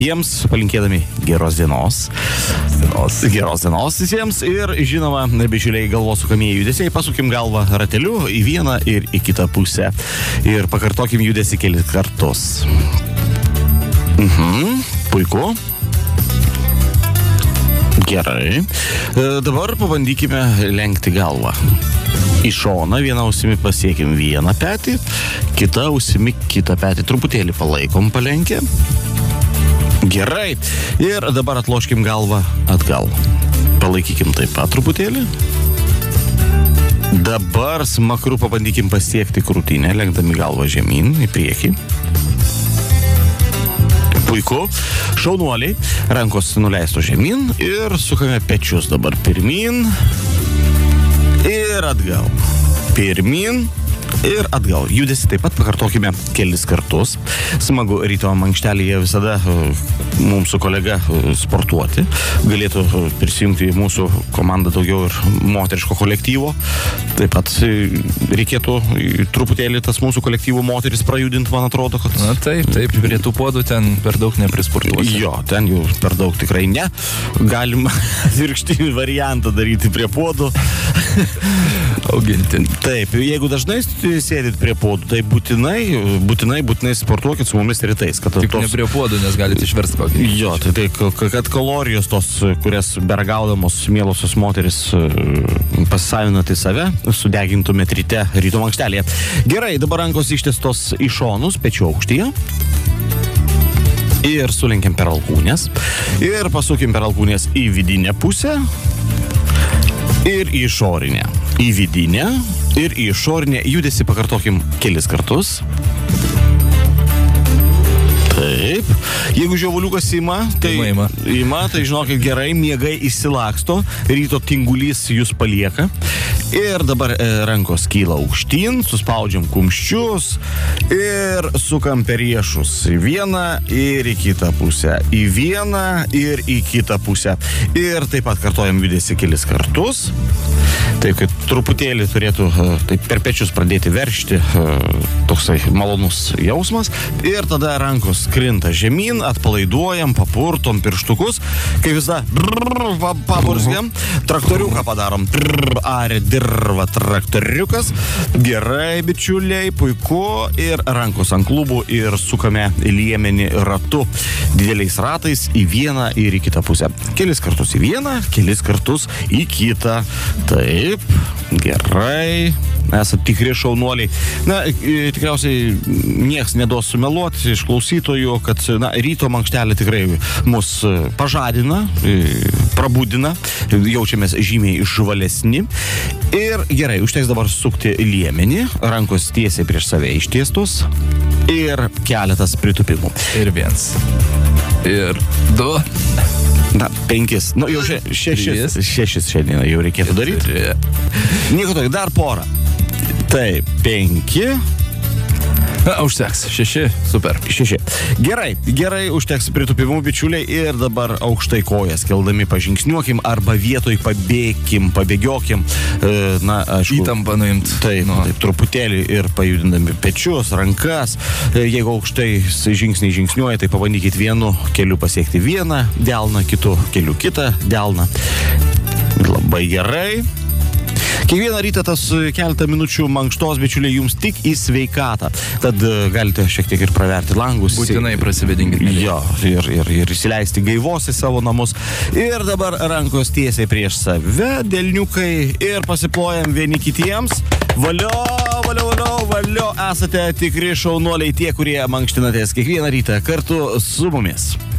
jiems palinkėdami geros dienos visiems ir žinoma, bičiuliai, galvos sukamieji judesiai, pasukim galvą rateliu į vieną ir į kitą pusę ir pakartokim judesį kelis kartus. Puiku. Gerai. Dabar pabandykime lenkti galvą. Į šoną vieną ausimi pasiekim vieną petį, kitą ausimi kitą petį. Truputėlį palaikom palenkę. Gerai. Ir dabar atloškim galvą atgal. Palaikykim taip pat truputėlį. Dabar smakru pabandykim pasiekti krūtinę, lenkdami galvą žemyn į priekį. Puiku. Šaunuoliai. Rankos nuleisto žemyn ir sukame pečius dabar pirmin ir atgal. Pirmin ir atgal. Judesi taip pat pakartokime kelis kartus. Smagu ryto mankštelėje visada mums su kolega sportuoti. Galėtų prisijungti į mūsų komandą daugiau ir moteriško kolektyvo. Taip pat reikėtų truputėlį tas mūsų kolektyvų moteris prajudinti, man atrodo, kad... Na taip, prie tų podų ten per daug neprisportuosi. Jo, ten jau per daug tikrai ne. Galima atvirkštinį variantą daryti prie podų. Auginti. Taip, jeigu dažnai sėdit prie podų, tai būtinai sportuokit su mumis rytais. Tik ne prie podų, nes galite išversti kokį. Jo, tai kad kalorijos tos, kurias bergaudamos mielosios moteris pasisavinat į save, sudegintumėt ryto mankštelėje. Gerai, dabar rankos ištiestos į šonus, pečių aukštyje. Ir sulenkiam per alkūnės. Ir pasukim per alkūnės į vidinę pusę. Ir į išorinę. Į vidinę ir į išorinę judesį pakartokim kelis kartus. Taip. Jeigu žiovuliukas ima, tai žinokit gerai, miegai išsilaksto, ryto tingulys jūs palieka. Ir dabar rankos kyla aukštyn, suspaudžiam kumščius ir sukam per riešus į vieną ir į kitą pusę. Į vieną ir į kitą pusę. Ir taip pat kartojam judesį kelis kartus. Taip, kad truputėlį turėtų taip, per pečius pradėti veršti toksai malonus jausmas. Ir tada rankos krinta žemyn, atpalaiduojam, papurtom pirštukus. Kai visada paburzgiam, traktoriuką padarom. Arė dirva traktoriukas. Gerai, bičiuliai, puiku. Ir rankos ant klubų ir sukame liemenį ratu. Dideliais ratais į vieną ir į kitą pusę. Kelis kartus į vieną, kelis kartus į kitą. Taip, gerai. Esat tikri šaunuoliai. Na, tikriausiai nieks neduos sumeluoti iš klausytojų, kad ryto mankštelė tikrai mus pažadina, prabudina, jaučiamės žymiai žvalesni. Ir gerai, užteks dabar sukti liemenį, rankos tiesiai prieš save ištiestos ir keletas pritupimų. Ir 1. Ir 2. Na, 5. Nu, jau 6 šiandieną jau reikėtų daryti. Nieko tokio, dar porą. Taip, 5. Užteks. 6. Super. 6. Gerai, užteks pritupimų, bičiuliai. Ir dabar aukštai kojas keldami pažingsniuokim arba vietoj pabėgiokim. Na, aišku. Įtampą nuimt. Taip, truputėlį ir pajudindami pečius, rankas. Jeigu aukštai žingsniai žingsniuoja, tai pabandykit vienu keliu pasiekti vieną delną, kitu keliu kitą delną. Labai gerai. Kiekvieną rytą tas keletą minučių mankštos, bičiuliai, jums tik į sveikatą. Tad galite šiek tiek ir praverti langus. Būtinai prasivedinkit. Jo, ir įsileisti gaivos į savo namus. Ir dabar rankos tiesiai prieš save, delniukai, ir pasiplojam vieni kitiems. Valio! Esate tikri šaunuoliai tie, kurie mankštinatės kiekvieną rytą kartu su mumis.